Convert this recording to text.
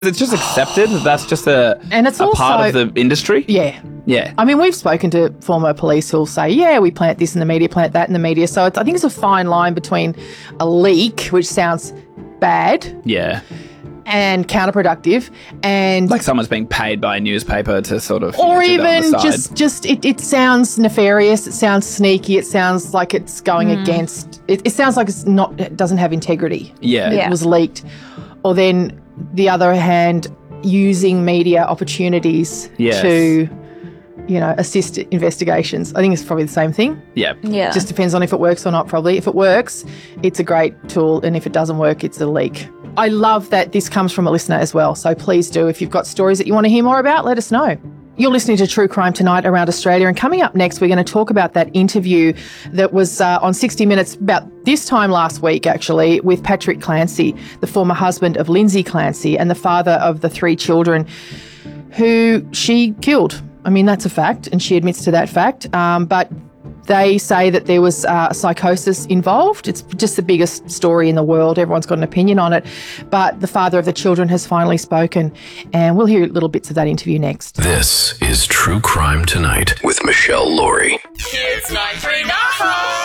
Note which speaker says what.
Speaker 1: It's just accepted that that's just
Speaker 2: And it's
Speaker 1: a
Speaker 2: also
Speaker 1: part of the industry.
Speaker 2: Yeah.
Speaker 1: Yeah.
Speaker 2: I mean, we've spoken to former police who'll say, yeah, we plant this in the media, plant that in the media. So I think it's a fine line between a leak, which sounds bad,
Speaker 1: Yeah.
Speaker 2: and counterproductive, and
Speaker 1: Like someone's being paid by a newspaper to sort of...
Speaker 2: or
Speaker 1: do that on
Speaker 2: even
Speaker 1: the side.
Speaker 2: just it sounds nefarious, it sounds sneaky, it sounds like it's going against, it sounds like it doesn't have integrity.
Speaker 1: Yeah.
Speaker 3: Yeah.
Speaker 2: It was leaked. Or then the other hand, using media opportunities
Speaker 1: Yes.
Speaker 2: to, assist investigations. I think it's probably the same thing.
Speaker 1: Yeah.
Speaker 3: Yeah.
Speaker 2: Just depends on if it works or not, probably. If it works, it's a great tool, and if it doesn't work, it's a leak. I love that this comes from a listener as well, so please do. If you've got stories that you want to hear more about, let us know. You're listening to True Crime Tonight around Australia, and coming up next, we're going to talk about that interview that was on 60 Minutes about this time last week, actually, with Patrick Clancy, the former husband of Lindsay Clancy and the father of the 3 children who she killed. I mean, that's a fact, and she admits to that fact. But they say that there was psychosis involved. It's just the biggest story in the world. Everyone's got an opinion on it. But the father of the children has finally spoken, and we'll hear little bits of that interview next.
Speaker 4: This is True Crime Tonight with Michelle Laurie.
Speaker 5: It's 939.